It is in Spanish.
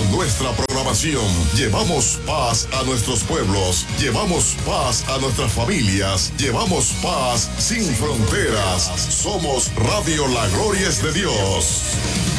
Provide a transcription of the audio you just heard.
En nuestra programación llevamos paz a nuestros pueblos, llevamos paz a nuestras familias, llevamos paz sin fronteras. Somos Radio La Gloria es de Dios.